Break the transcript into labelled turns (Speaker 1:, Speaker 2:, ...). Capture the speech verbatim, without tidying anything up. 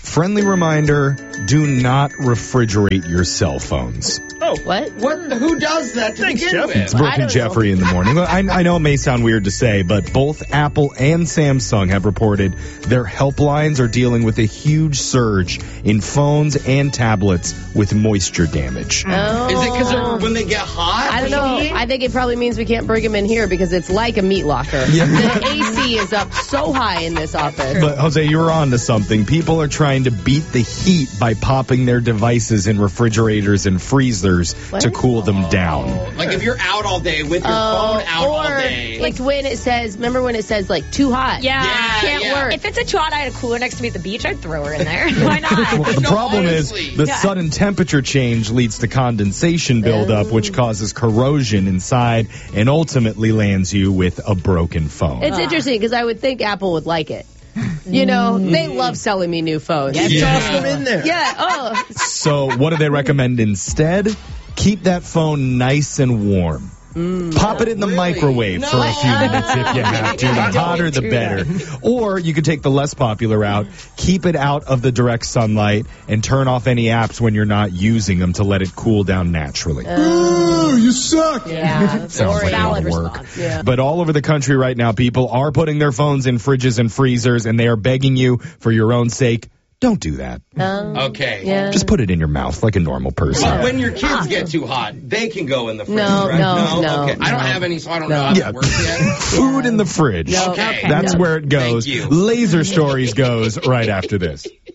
Speaker 1: friendly reminder, do not refrigerate your cell phones.
Speaker 2: Oh,
Speaker 3: What?
Speaker 2: what? Who does that to
Speaker 1: Thanks,
Speaker 2: begin
Speaker 1: Jeff.
Speaker 2: with?
Speaker 1: It's Brooke and Jeffrey in the morning. Look, I, I know it may sound weird to say, but both Apple and Samsung have reported their helplines are dealing with a huge surge in phones and tablets with moisture damage.
Speaker 3: Oh.
Speaker 2: Is it because when they get hot?
Speaker 3: I don't know. I think it probably means we can't bring them in here because it's like a meat locker.
Speaker 1: Yeah.
Speaker 3: The A C is up so high in this office.
Speaker 1: But, Jose, you're on to something. People are trying to beat the heat by popping their devices in refrigerators and freezers
Speaker 3: What?
Speaker 1: to cool them down.
Speaker 2: Like if you're out all day with your
Speaker 3: Oh,
Speaker 2: phone out all
Speaker 3: or
Speaker 2: day.
Speaker 3: like when it says, remember when it says like too hot?
Speaker 4: Yeah.
Speaker 2: Yeah,
Speaker 3: Can't
Speaker 2: yeah.
Speaker 3: work.
Speaker 4: If it's a too hot, I had a cooler next to me at the beach, I'd throw her in there. Why not?
Speaker 1: Well, the
Speaker 2: No,
Speaker 1: problem
Speaker 2: honestly.
Speaker 1: is the
Speaker 4: Yeah.
Speaker 1: sudden temperature change leads to condensation buildup, which causes corrosion inside and ultimately lands you with a broken phone.
Speaker 3: It's interesting because I would think Apple would like it. You know, they love selling me new phones.
Speaker 2: Yeah.
Speaker 5: Toss them in there.
Speaker 3: Yeah, oh.
Speaker 1: So what do they recommend instead? Keep that phone nice and warm. Pop it in the
Speaker 2: Really?
Speaker 1: microwave
Speaker 2: No.
Speaker 1: for a few minutes if you have to. The
Speaker 3: Don't
Speaker 1: hotter, the
Speaker 3: do
Speaker 1: better. Or you could take the less popular route, keep it out of the direct sunlight, and turn off any apps when you're not using them to let it cool down naturally.
Speaker 5: Ooh, you suck.
Speaker 3: Yeah,
Speaker 1: Sounds like a lot of
Speaker 4: valid
Speaker 1: work.
Speaker 4: response.
Speaker 3: Yeah.
Speaker 1: But all over the country right now, people are putting their phones in fridges and freezers, and they are begging you, for your own sake, don't do that.
Speaker 3: Um,
Speaker 2: Okay.
Speaker 3: yeah.
Speaker 1: Just put it in your mouth like a normal person.
Speaker 2: But when your kids get too hot, they can go in the fridge,
Speaker 3: No,
Speaker 2: right?
Speaker 3: no, no,
Speaker 2: Okay. I don't
Speaker 3: no.
Speaker 2: have any, so I don't
Speaker 3: No.
Speaker 2: know how
Speaker 1: Yeah.
Speaker 2: that works yet.
Speaker 1: Food in the fridge.
Speaker 3: No.
Speaker 2: Okay.
Speaker 1: That's
Speaker 3: No.
Speaker 1: where it goes.
Speaker 2: Thank you.
Speaker 1: Laser Stories goes right after this.